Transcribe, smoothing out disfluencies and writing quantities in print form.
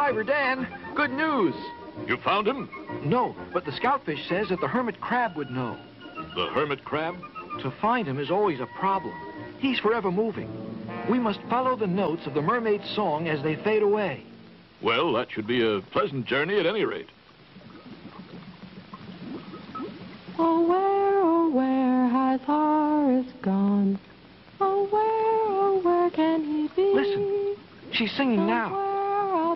Diver Dan, good news. You found him? No, but the scoutfish says that the hermit crab would know. The hermit crab? To find him is always a problem. He's forever moving. We must follow the notes of the mermaid's song as they fade away. Well, that should be a pleasant journey at any rate. Oh, where has Horace gone? Oh, where can he be? Listen, she's singing now.